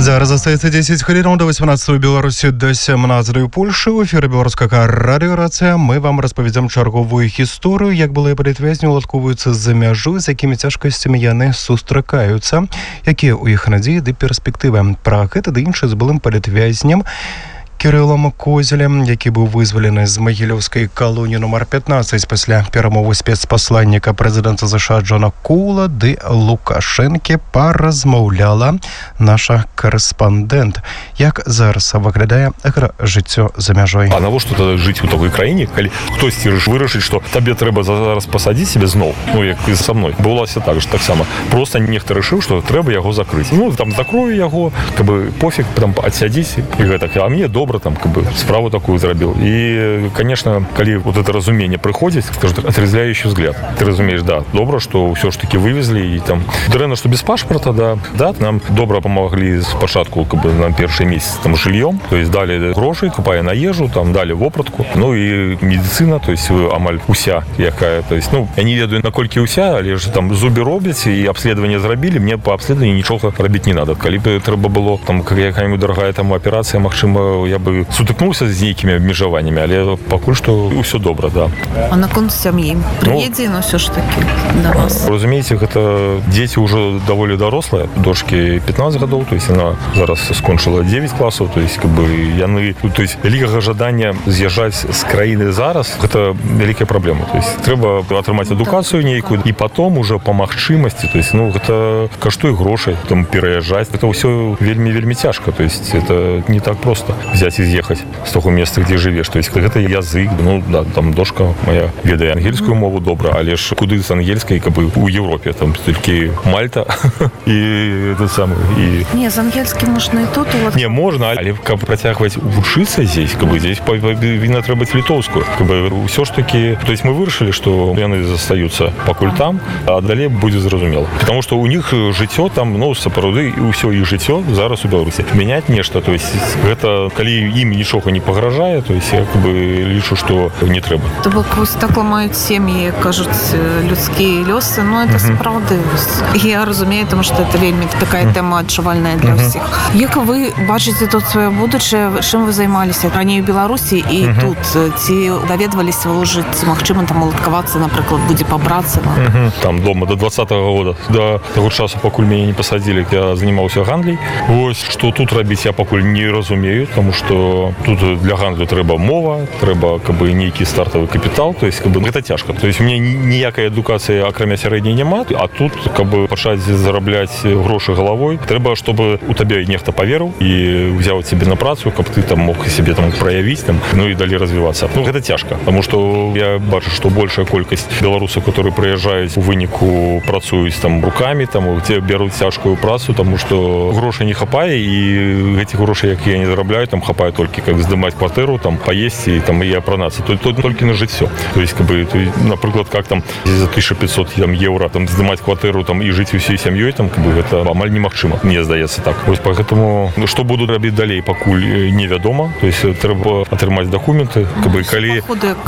Зараз остається 10 хвилин до 18 у Білорусі, до 17 у Польщі. У ефірі Білоруська радіорація. Ми вам розповідаємо чергову історію, як були політв'язні уладковуються за мяжу, з якими тяжкостями яны сустракаються, які у їх надії ды перспективи. Про гэта ды інше з былым політв'язнем Кирилом Козелем, який був визволений з Могилевської колонії номер 15 після перемови спецпосланника президента США Джона Коула ды Лукашенки, порозмовляла наша кореспондент. Як зараз виглядає життя за мяжой? А навошта тоді жити у такій країні, коли хтось вирішить, що тобі треба зараз посадити себе знов, ну як і со мною. Було все так само. Просто ніхто вирішив, що треба його закрити. Ну, там закрою його, пофіг, там отсядіть, і так, а мені добре, там, справу такую зробив. І, конечно, коли вот это разумение приходит, скажем так, отрезвляющий взгляд. Ты разумеешь, да, добро, что все ж таки вывезли, и там, дренно, что без паспорта, да, нам добро помогли спочатку, на перший месяц, там, жильем, то есть дали гроши, купая на ежу, там, дали вопратку, ну, и медицина, то есть, амаль уся якая, то есть, ну, я не ведаю, накольки уся, але ж там зубы робят, и обследование зробили, мне по обследованию ничего робить не надо. Коли бы треба было, там, какая-нибудь дорогая там операция, магчыма, я бы сутыкнуўся з нейкімі абмежаваннямі, але пакуль што ўсё добра, да. А наконт сям'і? Прыедзе, но ўсё ж такі да вас? Разумееце, гэта дзеці ўжо даволі дарослыя, дочкі 15 гадоў, то есть яна зараз скончыла 9 класаў, то есть яны, то есть вялікага жадання з'язджаць з краіны зараз, гэта вялікая праблема, то есть трэба атрымаць адукацыю нейкую, і потом уже па магчымасці, то есть, ну, гэта каштуе грошай, там пераязджаць, гэта ўсё вельмі цяжка, то есть это не так просто взять и з'ехаць з того месца, где живеш. То есть гэта язык, ну да, там дошка моя ведае ангельскую мову добра, але ж куды з ангельскай, у Европе, там толькі Мальта і это самое. Не, з ангельскім можна і тут. Не, можна, але каб працягваць вучыцца здесь, здесь павінна трэба літоўскую. Ўсё ж таки, то есть мы вырашылі, што яны застаюцца пакуль там, а далей будзе зразумела. Потому что у них жыццё там, ну, сапраўды, ўсё іх жыццё зараз у Беларусі. Мяняць нешта, то есть гэта, калі ім нічога не пагражае, то есть я лічу, што не трэба. То бок вось так ламаюць сем'і, кажуць, людскія лёсы, ну это сапраўды. Я разумею, тому што это вельмі такая тэма адчувальная для ўсіх. Як вы бачыце тут сваё будучае, чым вы займаліся раней у Беларусі і тут? Ці даведваліся вы ўжо, ці магчыма там уладкавацца, напрыклад, будзе пабрацца? Там дома до 20-го года, до таго часу, пакуль мяне не пасадзілі, я занимаўся гандлей. Вось, што тут рабіць, я пакуль не разумею, тому што тут для гандлю трэба мова, трэба нейкі стартавы капітал, то есть гэта цяжка. То есть у меня ніякай адукацыі акрамя сярэдняй няма, а тут пачаць зарабляць грошы галавой, трэба, чтобы у табе нехта паверыў і взяў цябе на працу, каб ты там мог себе там праявіць, там, ну і далей развівацца. Ну гэта цяжка, потому что я бачу, што большая колькасць беларусаў, которые прыязджаюць у выніку працуюць там руками, там те бяруць цяжкую працу, тому что грошай не хапае, і гэти грошы, як я не зарабляю, там хапае толькі как здымаць кватэру, там поесть и там и апранаться, только на жыццё. То есть напрыклад, как там за 1500 там, евро там здымаць кватэру там и жить усей сям'ёй, там это амаль немагчыма, мне здаецца так. Вось поэтому што буду рабіць далей, пакуль невядома. То есть трэба атрымаць дакументы, калі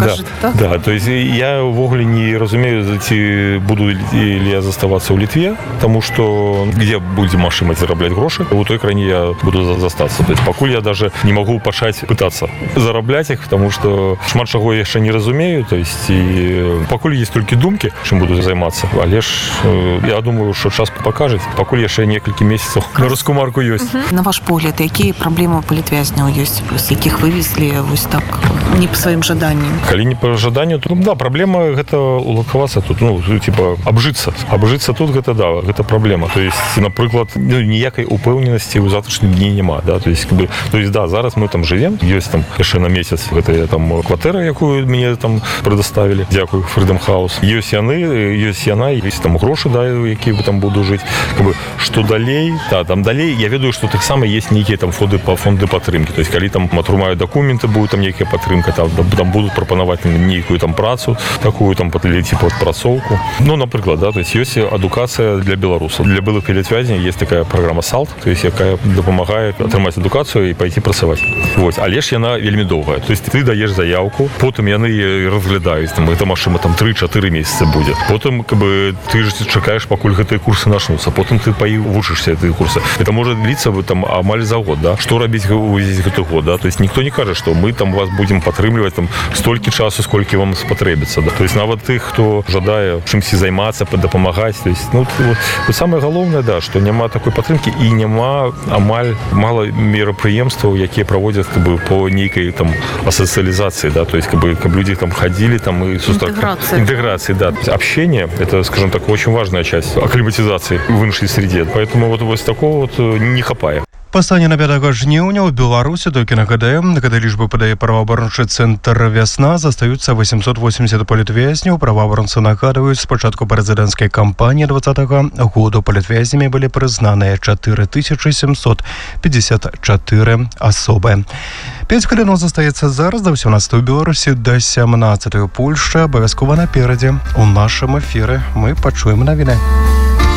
да, то есть я ўвогуле не разумею, ці буду ли я заставацца ў Літве, тому что где будзе магчымасць зарабляць грошы, у той краіне я буду застацца. То есть пакуль я даже не могу пачаць пытацца зарабляць их, потому что шмат чаго я яшчэ не разумею, то есть і пакуль есть толькі думкі, чым буду займацца, але ж я думаю, што час пакажа, пакуль яшчэ некалькі месяцаў на рускую марку ёсць. На ваш погляд, якія праблемы палітвязняў ёсць, якіх вывезлі вось так не па сваім жаданні? Калі не па жаданню, то да, праблема гэта уладкавацца тут, ну, типа абжыцца тут гэта да, гэта праблема. То есть, напрыклад, ніякай упэўненасці ў завтрашнім дні няма, да, то есть да, зараз мы там живем, ёсць там яшчэ на месяц гэта там кватэра, якую мне там предоставили, дзякую Freedom House. Ёсць яна, ёсць там грошы, да, якія бы там буду жыць. Што далей? Да, там далей я ведаю, што таксама есть нейкія там фонды падтрымкі. То есть калі там атрымаю дакументы, будет там нейкая падтрымка, там будут прапанаваць нейкую там працу, такую там типа працоўку. Ну, напрыклад, да, то есть ёсць адукацыя для беларусаў. Для былых палітвязняў есть такая программа SALT, то есть якая дапамагае атрымаць адукацыю і пойти працаваць. працаваць. Вось, але ж яна вельмі доўгая. То есть ты даеш заявку, потым яны разглядаюць, там, гэта машына там 3-4 месяцы будзе. Потым ты ж чакаеш, пакуль гэтыя курсы начнуцца. Потым ты вучышся гэтыя курсы. Это можа дліцца там амаль за год, да? Што рабіць увесь гэты год, да? То есть ніхто не кажа, што мы там вас будзем падтрымліваць там столькі часу, сколькі вам спатрэбіцца, да? То есть нават тых, хто жадае чымсьці займацца, дапамагаць, то есть, ну, самае галоўнае, да, што няма такой падтрымкі і няма амаль мала мерапрыемстваў, якія праводзяць по нейкай там асацыялізацыі, да, то есть каб людзі там ходили там и интеграции, да. Общение — это, скажем так, очень важная часть акклиматизации в іншай среде. Поэтому вот такого вот не хапае. Па стане на 5 жніўня ў Беларусі, толькі нагадаем, калі лічбы падае праваабарончы цэнтр «Вясна», застаюцца 880 палітвязняў. Праваабаронцы нагадваюць, з пачатку прэзідэнцкай кампаніі 2020 году палітвязнямі былі прызнаныя 4754 асобы. 5 хвілінаў застаецца зараз да 18 ў Беларусі, да 17 ў Польшчы. Абавязкова наперадзе. У нашым эфіры мы пачуем навіны.